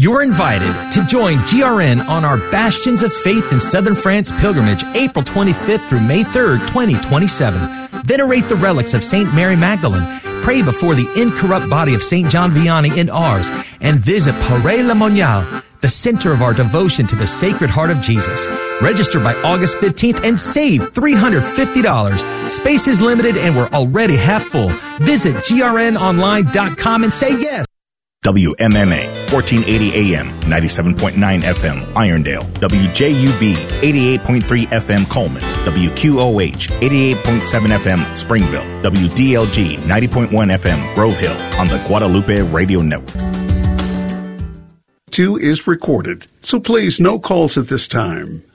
You're invited to join GRN on our Bastions of Faith in Southern France pilgrimage, April 25th through May 3rd, 2027. Venerate the relics of St. Mary Magdalene, pray before the incorrupt body of St. John Vianney in Ars, and visit Paray-le-Monial, the center of our devotion to the Sacred Heart of Jesus. Register by August 15th and save $350. Space is limited and we're already half full. Visit grnonline.com and say yes. WMMA, 1480 AM, 97.9 FM, Irondale. WJUV, 88.3 FM, Coleman. WQOH, 88.7 FM, Springville. WDLG, 90.1 FM, Grove Hill, on the Guadalupe Radio Network. 2 is recorded, so please no calls at this time.